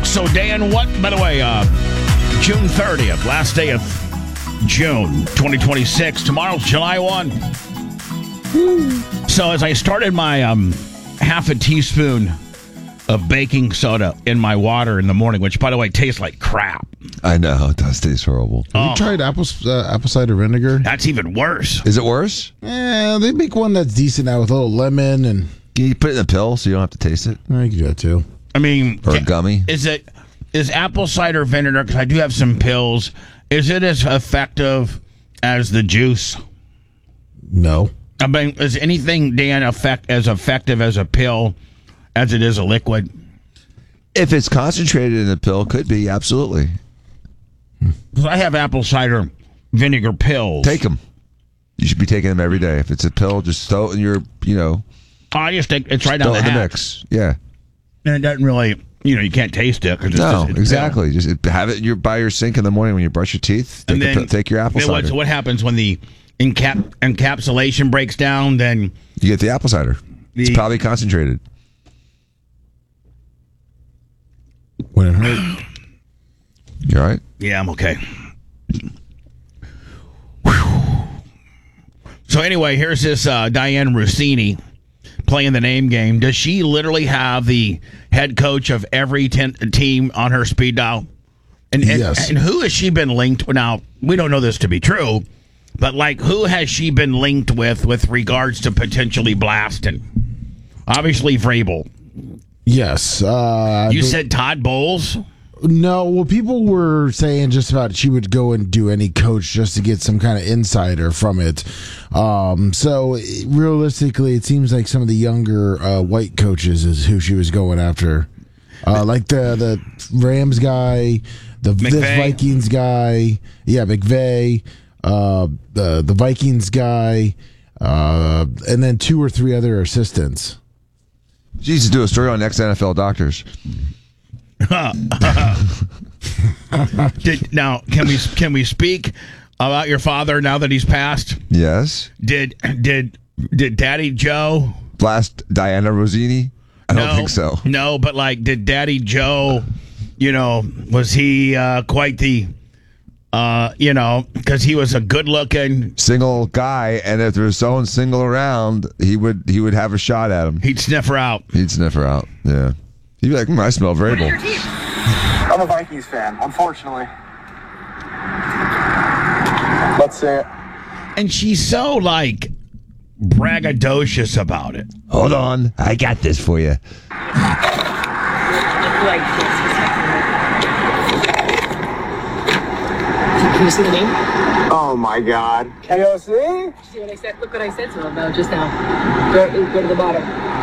So, Dan, what, by the way, June 30th, last day of June 2026. Tomorrow's July 1. So, as I started my half a teaspoon of baking soda in my water in the morning, which, by the way, tastes like crap. I know. It does taste horrible. Have you tried apple cider vinegar? That's even worse. Is it worse? Yeah, they make one that's decent now with a little lemon and... Can you put it in a pill so you don't have to taste it? I can do that too. I mean... Or a gummy? Is apple cider vinegar, because I do have some pills, is it as effective as the juice? No. I mean, is anything, Dan, as effective as a pill as it is a liquid? If it's concentrated in a pill, could be, absolutely. Because I have apple cider vinegar pills. Take them. You should be taking them every day. If it's a pill, just throw it in your, I just think it's right down throw the it in the hatch. mix. Yeah. And it doesn't really, you can't taste it. Cause it's exactly. Just have it by your sink in the morning when you brush your teeth. Take your apple cider. So what happens when the encapsulation breaks down? Then you get the apple cider. It's probably concentrated. Wouldn't hurt. You all right? Yeah, I'm okay. Whew. So anyway, here's this Diane Rossini playing the name game. Does she literally have the head coach of every team on her speed dial? Yes. And who has she been linked with? Now, we don't know this to be true, but who has she been linked with regards to potentially blasting? Obviously, Vrabel. Yes. You said Todd Bowles? No, well, people were saying just about she would go and do any coach just to get some kind of insider from it. So realistically, it seems like some of the younger white coaches is who she was going after. Like the Rams guy, this Vikings guy. Yeah, McVay, the Vikings guy, and then 2 or 3 other assistants. She needs to do a story on next NFL doctors. Now, can we speak about your father now that he's passed? Yes. Did Daddy Joe blast Diana Rossini? I don't think so. No, but did Daddy Joe? Was he quite the? Because he was a good-looking single guy, and if there was someone single around, he would have a shot at him. He'd sniff her out. Yeah. He'd be like, I smell Vrabel. I'm a Vikings fan, unfortunately. Let's say it. And she's so braggadocious about it. Hold on, I got this for you. Can you see the name? Oh my God. Can you see? See what I said? Look what I said to him just now. Go to the bottom.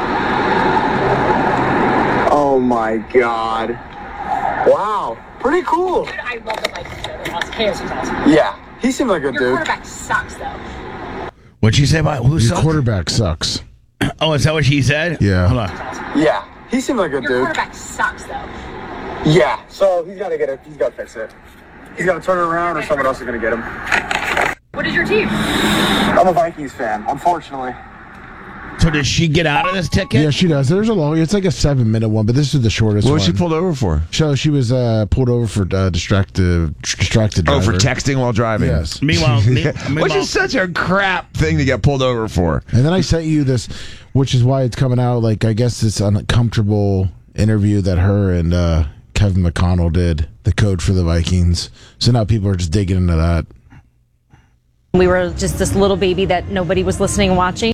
Oh my God. Wow. Pretty cool. Dude, I love the Vikings. They're awesome. Chaos is awesome. Yeah. He seemed like a Your dude. quarterback sucks, though. What'd she say about who Your sucks? quarterback sucks. Oh, is that what she said? Yeah. Hold on. Yeah. He seemed like a dude. Your quarterback sucks, though. Yeah. So he's got to get it. He's got to fix it. He's got to turn it around or someone else is going to get him. What is your team? I'm a Vikings fan, unfortunately. So does she get out of this ticket? Yeah, she does. There's it's like a 7-minute one, but this is the shortest What one. was she pulled over for? So she was pulled over for distracted driver. Oh, for texting while driving? Yes. Meanwhile, which is such a crap thing to get pulled over for. And then I sent you this, which is why it's coming out, I guess this uncomfortable interview that her and Kevin McConnell did, the coach for the Vikings. So now people are just digging into that. We were just this little baby that nobody was listening and watching.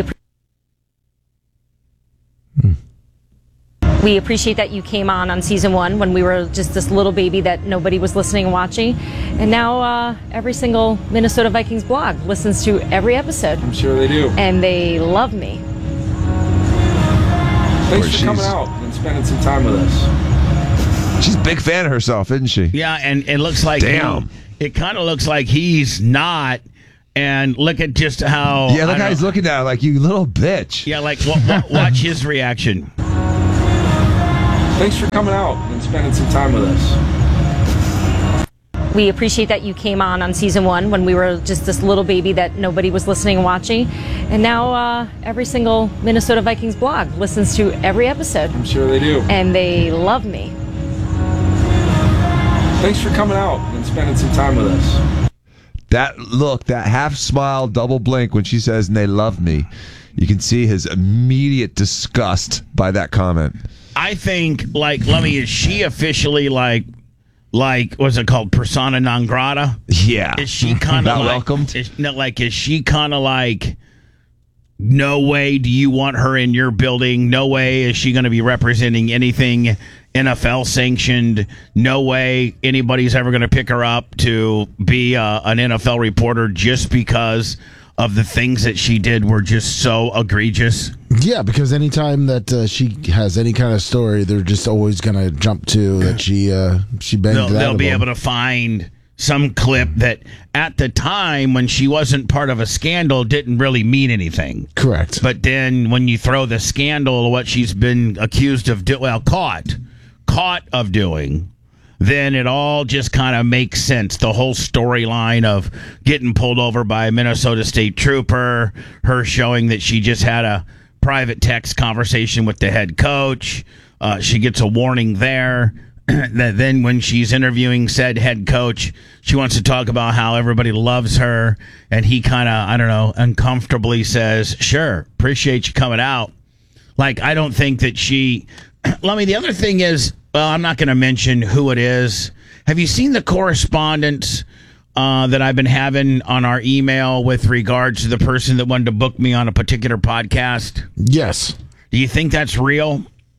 We appreciate that you came on season 1 when we were just this little baby that nobody was listening and watching. And now every single Minnesota Vikings blog listens to every episode. I'm sure they do. And they love me. Thanks for coming out and spending some time with us. She's a big fan of herself, isn't she? Yeah, and it looks like damn. It kind of looks like he's not. And look at just how. Yeah, look how he's looking at her like, you little bitch. Yeah, watch his reaction. Thanks for coming out and spending some time with us. We appreciate that you came on season 1 when we were just this little baby that nobody was listening and watching. And now every single Minnesota Vikings blog listens to every episode. I'm sure they do. And they love me. Thanks for coming out and spending some time with us. That look, that half smile, double blink when she says, "And they love me." You can see his immediate disgust by that comment. I think, like, Lummy, is she officially like what's it called, persona non grata? Yeah. Is she kind of not like, welcomed? Is she kind of like, no way do you want her in your building? No way is she going to be representing anything NFL sanctioned. No way anybody's ever going to pick her up to be an NFL reporter just because of the things that she did were just so egregious. Yeah, because anytime that she has any kind of story, they're just always going to jump to that she banged that. They'll be able to find some clip that at the time when she wasn't part of a scandal didn't really mean anything. Correct. But then when you throw the scandal, what she's been accused of caught of doing, then it all just kind of makes sense. The whole storyline of getting pulled over by a Minnesota State trooper, her showing that she just had a private text conversation with the head coach. She gets a warning there. Then when she's interviewing said head coach, she wants to talk about how everybody loves her. And he kind of, I don't know, uncomfortably says, "Sure, appreciate you coming out." Like, I don't think that she... Lummy, the other thing is, well, I'm not going to mention who it is. Have you seen the correspondence that I've been having on our email with regards to the person that wanted to book me on a particular podcast? Yes. Do you think that's real?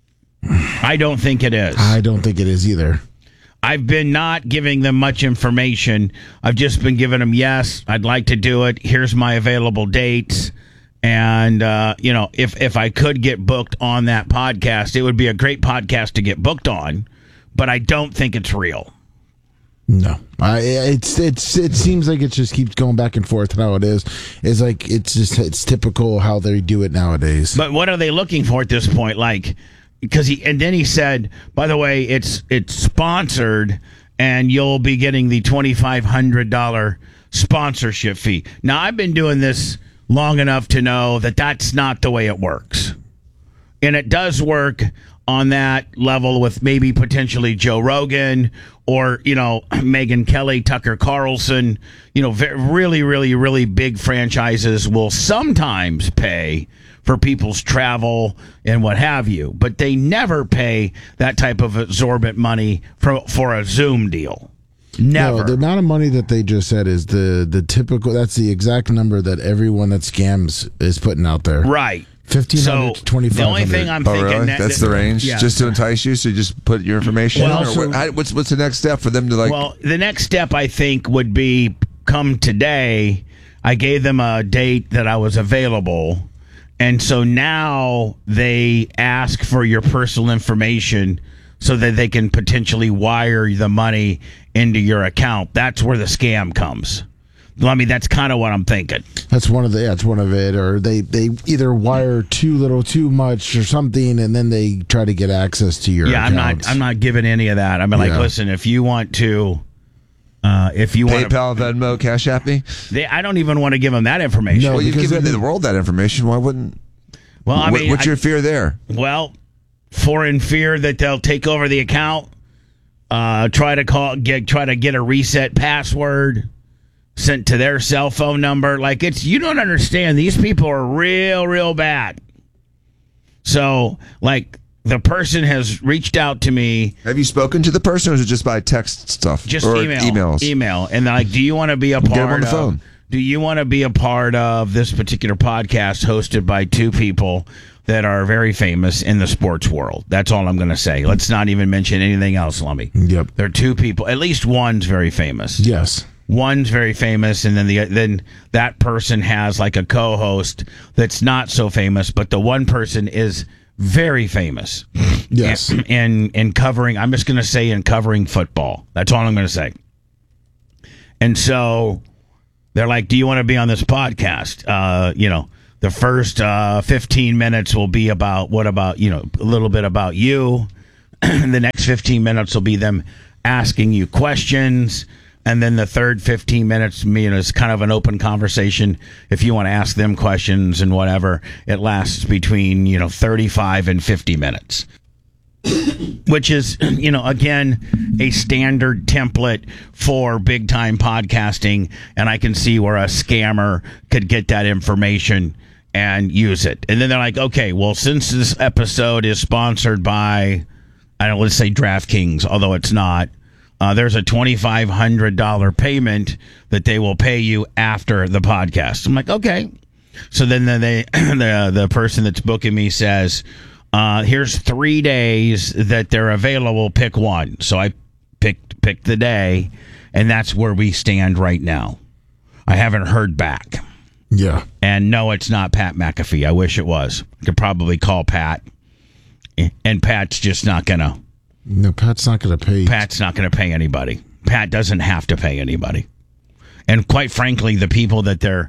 I don't think it is. I don't think it is either. I've been not giving them much information. I've just been giving them, yes, I'd like to do it. Here's my available dates. And, if I could get booked on that podcast, it would be a great podcast to get booked on. But I don't think it's real. No, it seems like it just keeps going back and forth. How it is, it's like it's typical how they do it nowadays. But what are they looking for at this point? Like, because then he said, by the way, it's sponsored, and you'll be getting the $2,500 sponsorship fee. Now, I've been doing this long enough to know that that's not the way it works. And it does work on that level with maybe potentially Joe Rogan or, Megyn Kelly, Tucker Carlson. Really, really, really big franchises will sometimes pay for people's travel and what have you, but they never pay that type of exorbitant money for a Zoom deal. Never. No, the amount of money that they just said is the typical. That's the exact number that everyone that scams is putting out there. Right. 1,500 to 2,500. The only thing I'm thinking really? That's the range, yeah. just to entice you. So you just put your information. Well, in, or what's the next step for them to like? Well, the next step I think would be come today. I gave them a date that I was available. And so now they ask for your personal information so that they can potentially wire the money into your account. That's where the scam comes. I mean, that's kind of what I'm thinking. That's one of it. Or they either wire too little, too much, or something, and then they try to get access to your accounts. I'm not giving any of that. I mean, listen, if you want to, PayPal, Venmo, Cash App me. I don't even want to give them that information. No, Well, you've given the world that information. Why wouldn't? Well, I mean, what's your fear there? Well, in fear that they'll take over the account, try to get a reset password sent to their cell phone number. Like, you don't understand. These people are real, real bad. So, like, the person has reached out to me. Have you spoken to the person, or is it just by text stuff? Just or emails. And they're like, do you want to be a part Get them on the phone. Do you want to be a part of this particular podcast hosted by two people that are very famous in the sports world? That's all I'm going to say. Let's not even mention anything else, Lummy. Yep. There are two people. At least one's very famous. Yes. One's very famous, and then that person has like a co-host that's not so famous, but the one person is very famous. Yes. In covering, I'm just going to say in covering football. That's all I'm going to say. And so they're like, do you want to be on this podcast? The first 15 minutes will be about a little bit about you. The next 15 minutes will be them asking you questions. And then the third 15 minutes, is kind of an open conversation. If you want to ask them questions and whatever, it lasts between, 35 and 50 minutes. which is, again, a standard template for big time podcasting. And I can see where a scammer could get that information and use it. And then they're like, okay, well, since this episode is sponsored by, let's say DraftKings, although it's not, there's a $2,500 payment that they will pay you after the podcast. I'm like, okay. So then the person that's booking me says, here's 3 days that they're available. Pick one. So I picked the day, and that's where we stand right now. I haven't heard back. Yeah. And no, it's not Pat McAfee. I wish it was. I could probably call Pat, and Pat's just not going to. No, Pat's not going to pay. Pat's not going to pay anybody. Pat doesn't have to pay anybody. And quite frankly, the people that they're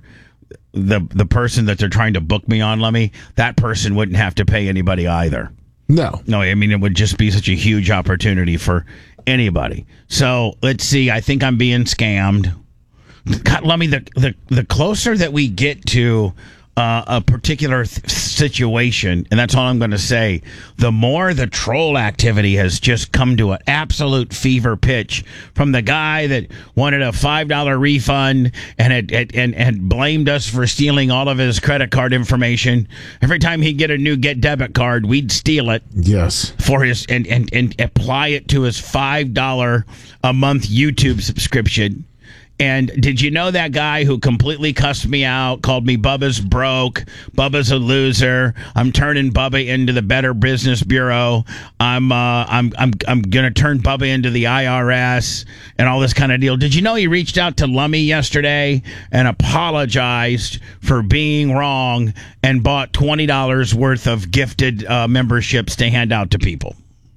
the person that they're trying to book me on, Lummy, that person wouldn't have to pay anybody either. No. I mean, it would just be such a huge opportunity for anybody. So let's see. I think I'm being scammed. God, Lummy, the closer that we get to a particular situation, and that's all I'm going to say, the more the troll activity has just come to an absolute fever pitch, from the guy that wanted a $5 refund and had blamed us for stealing all of his credit card information. Every time he'd get a new Get debit card, we'd steal it. Yes. For his and apply it to his $5 a month YouTube subscription. And did you know that guy who completely cussed me out, called me Bubba's broke, Bubba's a loser, I'm turning Bubba into the Better Business Bureau, I'm gonna turn Bubba into the IRS and all this kind of deal. Did you know he reached out to Lummy yesterday and apologized for being wrong and bought $20 worth of gifted memberships to hand out to people?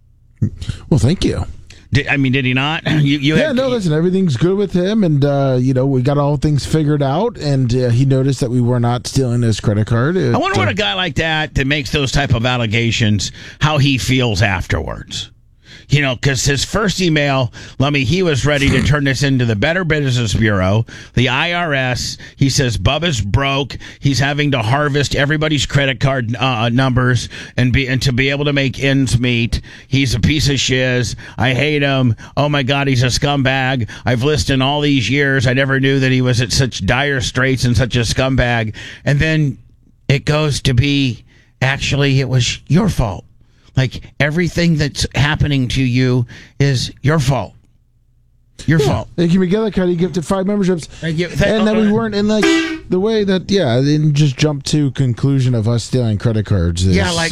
Well, thank you. Did he not? Listen, everything's good with him, and we got all things figured out, and he noticed that we were not stealing his credit card. I wonder what a guy like that makes those type of allegations, how he feels afterwards. Because his first email, Lummy, he was ready to turn this into the Better Business Bureau, the IRS. He says Bubba's broke. He's having to harvest everybody's credit card numbers and to be able to make ends meet. He's a piece of shiz. I hate him. Oh my God, he's a scumbag. I've listened all these years. I never knew that he was at such dire straits and such a scumbag. And then it goes to be, actually, it was your fault. Like, everything that's happening to you is your fault. Your fault. Thank you, Miguel. He gifted 5 memberships. Thank you. And that we weren't in the way that, they didn't just jump to conclusion of us stealing credit cards.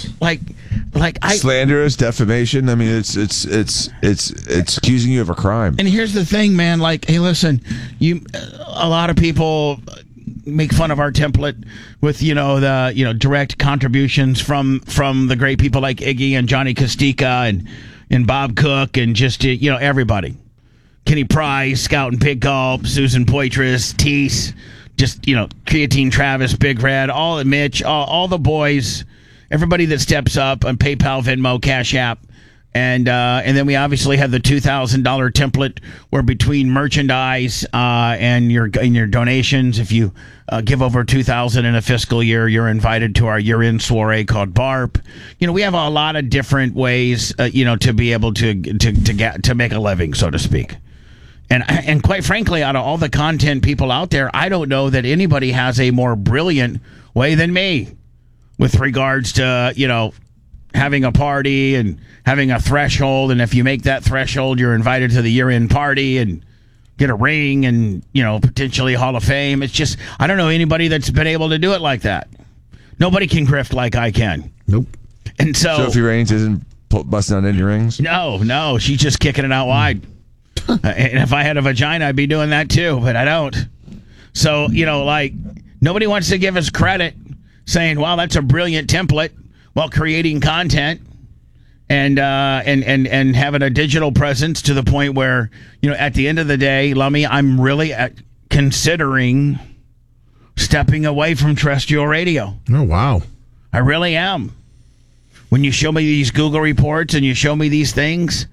Slanderous, defamation. I mean, it's accusing you of a crime. And here's the thing, man. Hey, listen, a lot of people make fun of our template with the direct contributions from the great people like Iggy and Johnny Costica and Bob Cook and just everybody, Kenny Price, Scout and Pig Gulp, Susan Poitras, Tease, just Creatine Travis, Big Red, all Mitch, all the boys, everybody that steps up on PayPal, Venmo, Cash App. And then we obviously have the $2,000 template, where between merchandise and your donations, if you give over $2,000 in a fiscal year, you're invited to our year-end soiree called BARP. We have a lot of different ways, to be able to make a living, so to speak. And quite frankly, out of all the content people out there, I don't know that anybody has a more brilliant way than me with regards to having a party and having a threshold, and if you make that threshold, you're invited to the year-end party and get a ring and potentially Hall of Fame. It's just, I don't know anybody that's been able to do it like that. Nobody can grift like I can. Nope. And so Sophie Raines isn't busting out any rings. No, she's just kicking it out wide. And if I had a vagina, I'd be doing that too, but I don't. So nobody wants to give us credit, saying, "Wow, that's a brilliant template," while creating content and having a digital presence to the point where, at the end of the day, Lummy, I'm really considering stepping away from terrestrial radio. Oh, wow. I really am. When you show me these Google reports and you show me these things,